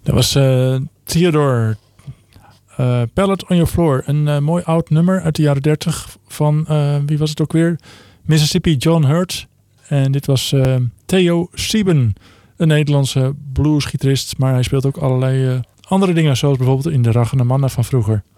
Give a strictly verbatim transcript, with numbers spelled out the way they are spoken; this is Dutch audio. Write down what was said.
Dat was uh, Theodore. Uh, Pallet on Your Floor. Een uh, mooi oud nummer uit de jaren dertig van, uh, wie was het ook weer? Mississippi John Hurt. En dit was uh, Theo Sieben. Een Nederlandse bluesgitarist. Maar hij speelt ook allerlei uh, andere dingen. Zoals bijvoorbeeld in de Ragnar Mannen van vroeger.